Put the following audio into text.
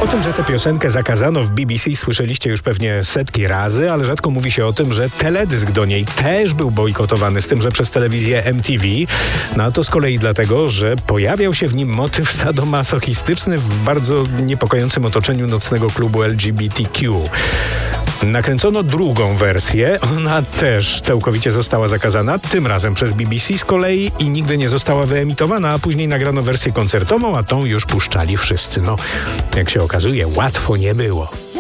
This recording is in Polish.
tym, że tę piosenkę zakazano w BBC, słyszeliście już pewnie setki razy, ale rzadko mówi się o tym, że teledysk do niej też był bojkotowany, z tym, że przez telewizję MTV. No a to z kolei dlatego, że pojawiał się w nim motyw sadomasochistyczny w bardzo niepokojącym otoczeniu nocnego klubu LGBTQ. Nakręcono drugą wersję, ona też całkowicie została zakazana, tym razem przez BBC z kolei i nigdy nie została wyemitowana, a później nagrano wersję koncertową, a tą już puszczali wszyscy. No, jak się okazuje, łatwo nie było.